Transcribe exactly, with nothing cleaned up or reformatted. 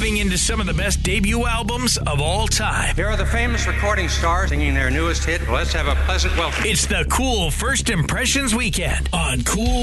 diving into some of the best debut albums of all time. Here are the famous recording stars singing their newest hit. Let's have a pleasant welcome. It's the Cool First Impressions Weekend on Cool